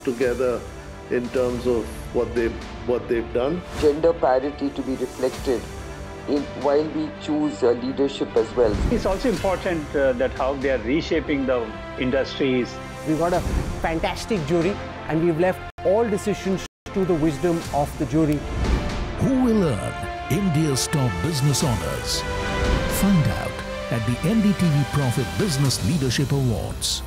together in terms of what they've done. Gender parity to be reflected while we choose leadership as well. It's also important that how they are reshaping the industries. We've got a fantastic jury and we've left all decisions to the wisdom of the jury. Who will earn India's top business honors? Find out at the NDTV Profit Business Leadership Awards.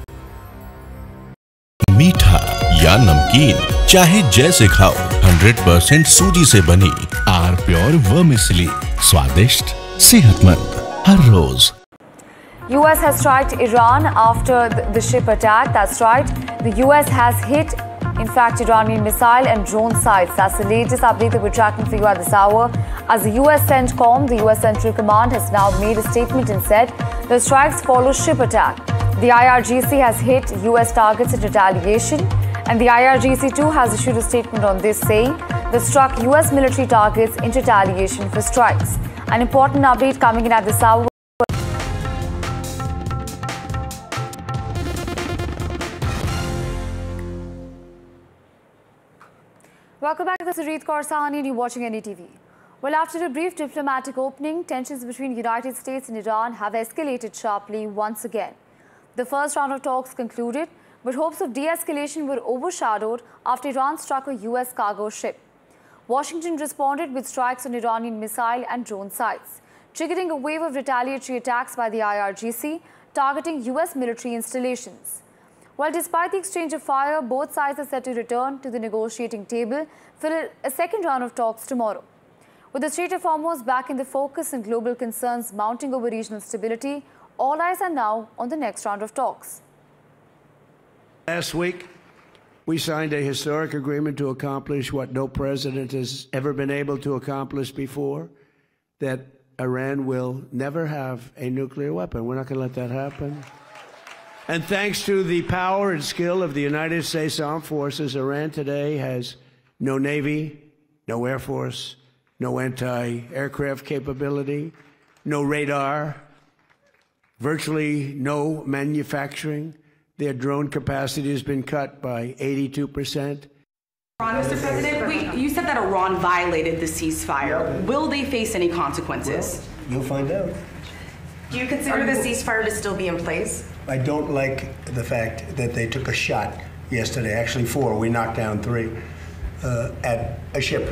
मीठा या नमकीन, चाहे जैसे खाओ, 100% सूजी से बनी are pure vermicelli, स्वादिष्ट, सेहतमंद हर रोज। US has struck Iran after the ship attack. That's right. The US has hit, in fact, Iranian missile and drone sites. That's the latest update that we're tracking for you at this hour. As the US CENTCOM, the US Central Command, has now made a statement and said the strikes follow ship attack. The IRGC has hit US targets in retaliation, and the IRGC too has issued a statement on this, saying they struck US military targets in retaliation for strikes. An important update coming in at this hour. Welcome back. This is Reet Kaur Sahani and you're watching NDTV. Well, after a brief diplomatic opening, tensions between the United States and Iran have escalated sharply once again. The first round of talks concluded, but hopes of de-escalation were overshadowed after Iran struck a US cargo ship. Washington responded with strikes on Iranian missile and drone sites, triggering a wave of retaliatory attacks by the IRGC, targeting US military installations. Well, despite the exchange of fire, both sides are set to return to the negotiating table for a second round of talks tomorrow. With the Strait of Hormuz back in the focus and global concerns mounting over regional stability, all eyes are now on the next round of talks. Last week, we signed a historic agreement to accomplish what no president has ever been able to accomplish before, that Iran will never have a nuclear weapon. We're not going to let that happen. And thanks to the power and skill of the United States Armed Forces, Iran today has no Navy, no Air Force, no anti-aircraft capability, no radar, virtually no manufacturing. Their drone capacity has been cut by 82%. Mr. President, you said that Iran violated the ceasefire. Yeah. Will they face any consequences? Well, you'll find out. Do you consider the ceasefire to still be in place? I don't like the fact that they took a shot yesterday, actually 4, we knocked down 3, at a ship.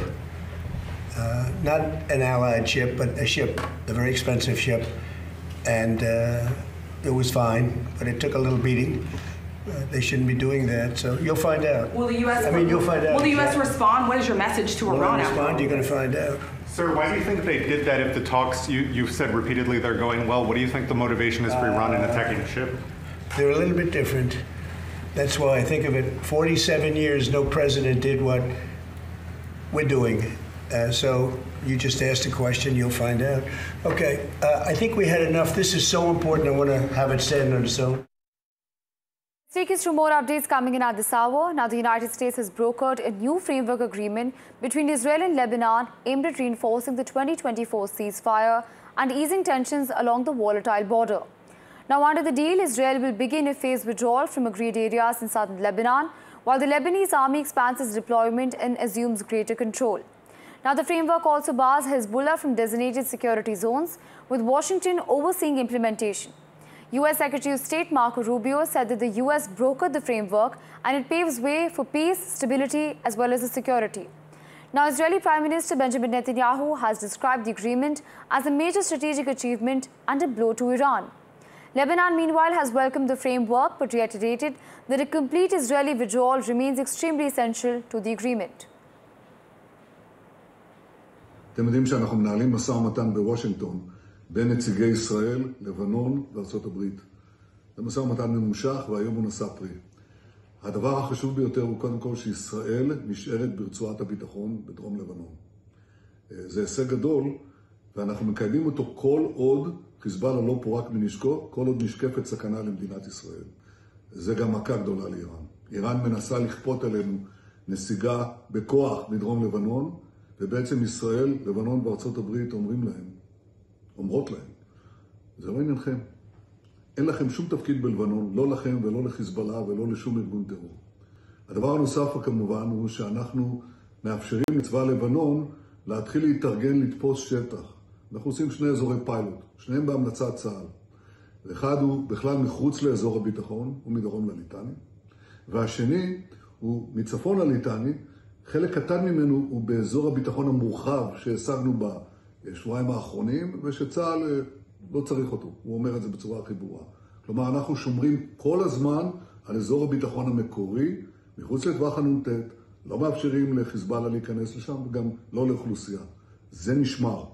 Not an allied ship, but a ship, a very expensive ship. And it was fine, but it took a little beating. They shouldn't be doing that, so you'll find out. Will the U.S. You'll find out. Will the U.S. respond? What is your message to Iran? Respond, you're going to find out. Sir, why do you think they did that if the talks, you've said repeatedly they're going well? What do you think the motivation is for Iran in attacking a ship? They're a little bit different. That's why I think of it. 47 years, no president did what we're doing. So you just asked a question, you'll find out. Okay, I think we had enough. This is so important, I want to have it stand on its own. Take us through more updates coming in at this hour. Now, the United States has brokered a new framework agreement between Israel and Lebanon aimed at reinforcing the 2024 ceasefire and easing tensions along the volatile border. Now, under the deal, Israel will begin a phased withdrawal from agreed areas in southern Lebanon, while the Lebanese army expands its deployment and assumes greater control. Now, the framework also bars Hezbollah from designated security zones, with Washington overseeing implementation. U.S. Secretary of State Marco Rubio said that the U.S. brokered the framework and it paves way for peace, stability, as well as the security. Now, Israeli Prime Minister Benjamin Netanyahu has described the agreement as a major strategic achievement and a blow to Iran. Lebanon, meanwhile, has welcomed the framework but reiterated that a complete Israeli withdrawal remains extremely essential to the agreement. אתם יודעים שאנחנו מנהלים משא ומתן בוושינגטון בין נציגי ישראל, לבנון וארצות הברית. זה משא ומתן ממושך והיום הוא נשא פרי. הדבר החשוב ביותר הוא קודם כל שישראל נשארת ברצועת הביטחון בדרום לבנון. זה הישג גדול ואנחנו מקיימים אותו כל עוד חיזבאללה לא פורק מנשקו, כל עוד נשקפת סכנה למדינת ישראל. זה גם מכה גדולה לאיראן. איראן מנסה לכפות עלינו נסיגה בכוח מדרום לבנון, ובעצם ישראל, לבנון וארצות הברית אומרות להם, זה לא עניינכם. אין לכם שום תפקיד בלבנון, לא לכם ולא לחיזבאללה ולא לשום ארגון טרור. הדבר הנוסף כמובן הוא שאנחנו מאפשרים לצבא לבנון להתחיל להתארגן לתפוס שטח. אנחנו עושים 2 אזורי פיילוט, שניהם בהמלצת צה"ל. אחד הוא בכלל מחוץ לאזור הביטחון, הוא מדרום לליטני, והשני הוא מצפון לליטני, חלק קטן ממנו הוא באזור הביטחון המורחב שהשגנו בשבועיים האחרונים, ושצה"ל לא צריך אותו, הוא אומר את זה בצורה הכי ברורה. כלומר, אנחנו שומרים כל הזמן על אזור הביטחון המקורי, מחוץ לטווח הנ"ט, לא מאפשרים לחיזבאללה להיכנס לשם, וגם לא לאוכלוסייה. זה נשמר.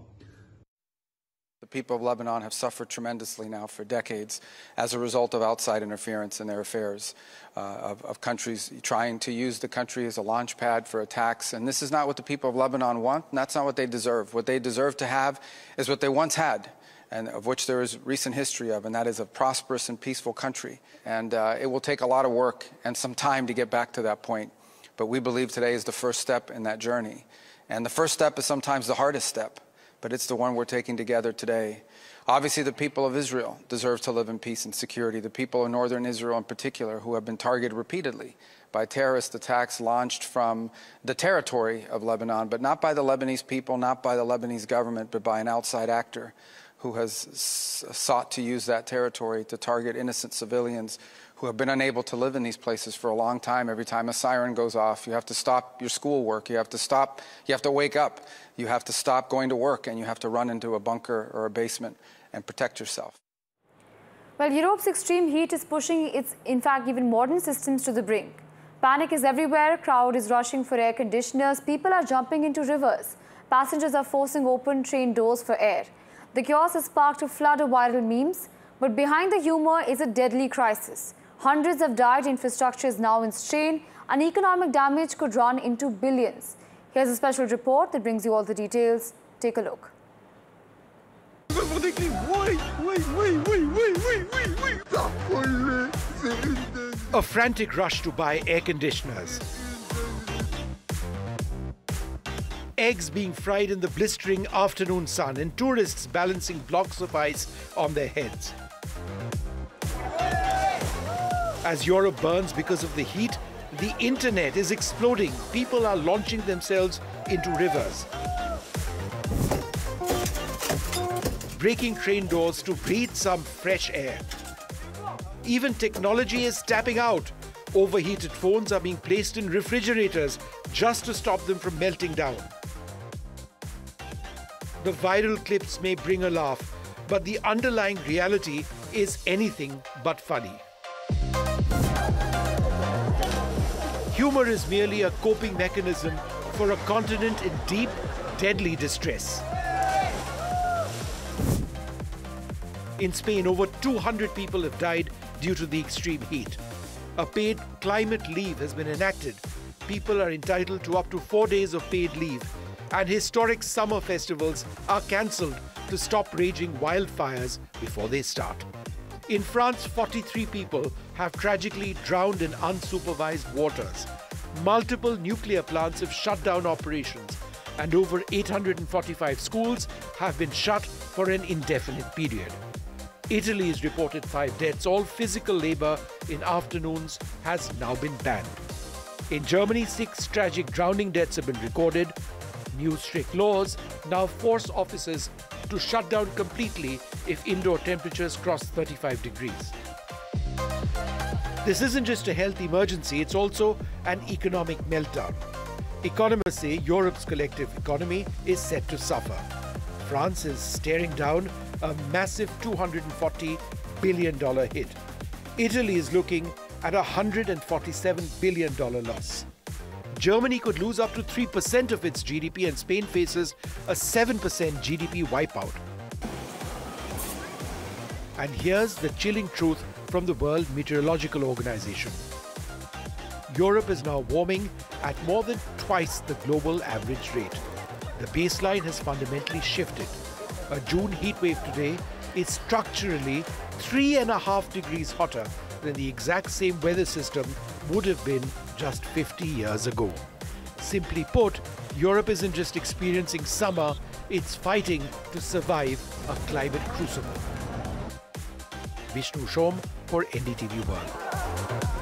The people of Lebanon have suffered tremendously now for decades as a result of outside interference in their affairs, of countries trying to use the country as a launch pad for attacks. And this is not what the people of Lebanon want, and that's not what they deserve. What they deserve to have is what they once had, and of which there is recent history of, and that is a prosperous and peaceful country. And it will take a lot of work and some time to get back to that point. But we believe today is the first step in that journey. And the first step is sometimes the hardest step, but it's the one we're taking together today. Obviously, the people of Israel deserve to live in peace and security. The people of northern Israel in particular, who have been targeted repeatedly by terrorist attacks launched from the territory of Lebanon, but not by the Lebanese people, not by the Lebanese government, but by an outside actor who has sought to use that territory to target innocent civilians who have been unable to live in these places for a long time. Every time a siren goes off, you have to stop your schoolwork, you have to wake up, you have to stop going to work, and you have to run into a bunker or a basement and protect yourself. Well, Europe's extreme heat is pushing its, in fact, even modern systems to the brink. Panic is everywhere, crowd is rushing for air conditioners, people are jumping into rivers, passengers are forcing open train doors for air. The chaos has sparked a flood of viral memes, but behind the humor is a deadly crisis. Hundreds have died, infrastructure is now in strain, and economic damage could run into billions. Here's a special report that brings you all the details. Take a look. A frantic rush to buy air conditioners. Eggs being fried in the blistering afternoon sun, and tourists balancing blocks of ice on their heads. As Europe burns because of the heat, the internet is exploding. People are launching themselves into rivers, breaking train doors to breathe some fresh air. Even technology is tapping out. Overheated phones are being placed in refrigerators just to stop them from melting down. The viral clips may bring a laugh, but the underlying reality is anything but funny. Humor is merely a coping mechanism for a continent in deep, deadly distress. In Spain, over 200 people have died due to the extreme heat. A paid climate leave has been enacted. People are entitled to up to 4 days of paid leave, and historic summer festivals are cancelled to stop raging wildfires before they start. In France, 43 people have tragically drowned in unsupervised waters. Multiple nuclear plants have shut down operations, and over 845 schools have been shut for an indefinite period. Italy has reported 5 deaths. All physical labor in afternoons has now been banned. In Germany, 6 tragic drowning deaths have been recorded. New strict laws now force offices to shut down completely if indoor temperatures cross 35 degrees. This isn't just a health emergency, it's also an economic meltdown. Economists say Europe's collective economy is set to suffer. France is staring down a massive $240 billion hit. Italy is looking at a $147 billion loss. Germany could lose up to 3% of its GDP, and Spain faces a 7% GDP wipeout. And here's the chilling truth from the World Meteorological Organization. Europe is now warming at more than twice the global average rate. The baseline has fundamentally shifted. A June heatwave today is structurally 3.5 degrees hotter than the exact same weather system would have been just 50 years ago. Simply put, Europe isn't just experiencing summer, it's fighting to survive a climate crucible. Vishnu Shom for NDTV World.